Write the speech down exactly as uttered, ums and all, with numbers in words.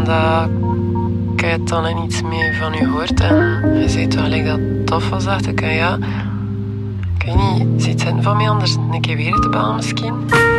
dat ik het dan en iets meer van u hoort. En je zei toch gelijk dat het tof was, dacht ik. En ja, ik weet niet, ziet het van mij anders een keer weer te bellen misschien?